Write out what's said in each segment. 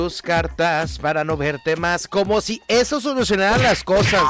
tus cartas para no verte más, como si eso solucionara las cosas,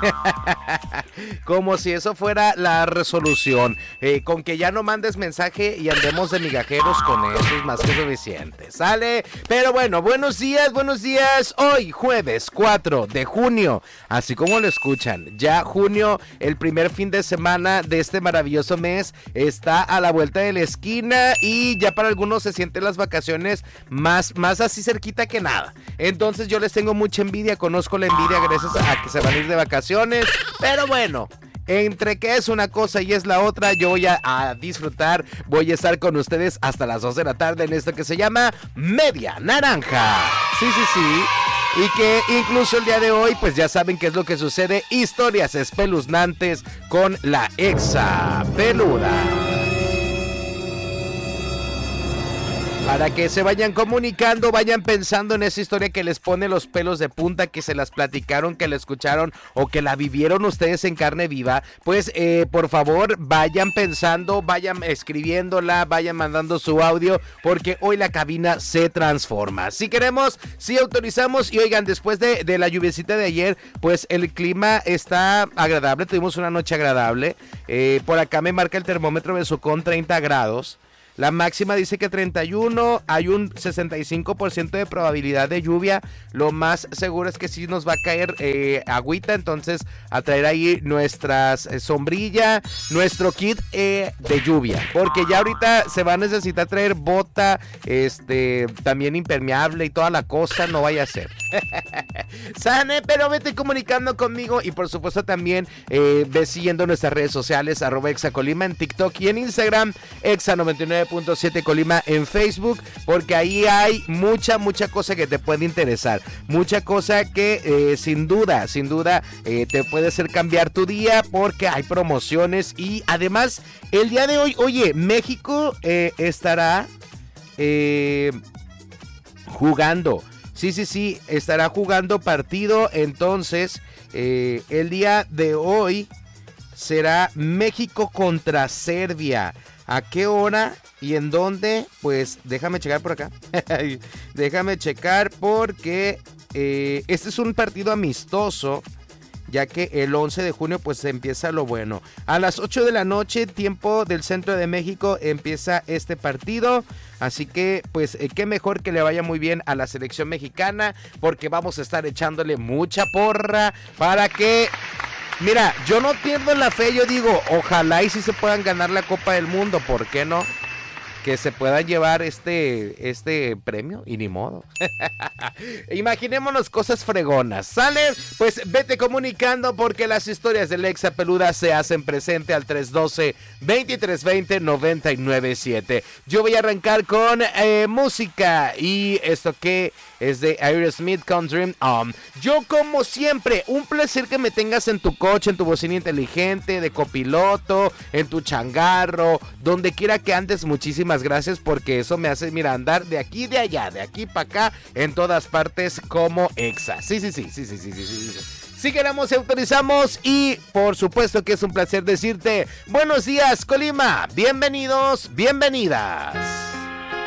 como si eso fuera la resolución, con que ya no mandes mensaje y andemos de migajeros, con eso es más que suficiente, ¿sale? Pero bueno, buenos días, hoy jueves 4 de junio, así como lo escuchan, ya junio, el primer fin de semana de este maravilloso mes, está a la vuelta de la esquina y ya para algunos se sienten las vacaciones más así cerquita que nada. Entonces yo les tengo mucha envidia, conozco la envidia gracias a que se van a ir de vacaciones, pero bueno, entre que es una cosa y es la otra, yo voy a disfrutar, voy a estar con ustedes hasta las 2 de la tarde en esto que se llama Media Naranja. Sí. Y que incluso el día de hoy, pues ya saben qué es lo que sucede, historias espeluznantes con la Exa Peluda. Para que se vayan comunicando, vayan pensando en esa historia que les pone los pelos de punta, que se las platicaron, que la escucharon o que la vivieron ustedes en carne viva. Pues por favor vayan pensando, vayan escribiéndola, vayan mandando su audio, porque hoy la cabina se transforma. Si queremos, si autorizamos, y oigan, después de la lluviecita de ayer, pues el clima está agradable, tuvimos una noche agradable. Por acá me marca el termómetro de Socón 30 grados. La máxima dice que 31, hay un 65% de probabilidad de lluvia. Lo más seguro es que sí nos va a caer agüita, entonces a traer ahí nuestras sombrilla, nuestro kit de lluvia. Porque ya ahorita se va a necesitar traer bota, también impermeable y toda la cosa, no vaya a ser. Sane, pero vete comunicando conmigo y por supuesto también ve siguiendo nuestras redes sociales, @ExaColima en TikTok y en Instagram, Exa99.7 Colima en Facebook, porque ahí hay mucha cosa que te puede interesar, mucha cosa que sin duda te puede hacer cambiar tu día, porque hay promociones y además el día de hoy, oye, México estará jugando. Sí, estará jugando partido, entonces el día de hoy será México contra Serbia. ¿A qué hora y en dónde? Pues déjame checar por acá. Déjame checar porque este es un partido amistoso, ya que el 11 de junio pues empieza lo bueno. A las 8 de la noche, tiempo del centro de México, empieza este partido. Así que pues qué mejor que le vaya muy bien a la selección mexicana, porque vamos a estar echándole mucha porra para que... Mira, yo no pierdo la fe, yo digo, ojalá y si se puedan ganar la Copa del Mundo, ¿por qué no? Que se puedan llevar este premio y ni modo. Imaginémonos cosas fregonas, ¿sale? Pues vete comunicando, porque las historias del Exa Peluda se hacen presente al 312-2320-997. Yo voy a arrancar con música, y esto que es de Aerosmith con Dream On. Yo, como siempre, un placer que me tengas en tu coche, en tu bocina inteligente, de copiloto, en tu changarro, donde quiera que andes. Muchísimas gracias, porque eso me hace, mira, andar de aquí, de allá, de aquí para acá, en todas partes como Exa. Sí. Si queremos, autorizamos, y por supuesto que es un placer decirte buenos días, Colima. Bienvenidos, bienvenidas.